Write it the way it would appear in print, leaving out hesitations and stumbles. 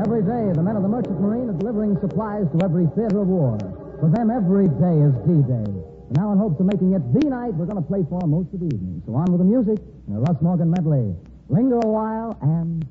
Every day, the men of the Merchant Marine are delivering supplies to every theater of war. For them, every day is D-Day. And now, in hopes of making it the night, we're going to play for them most of the evening. So on with the music and a Russ Morgan medley. Linger a while and...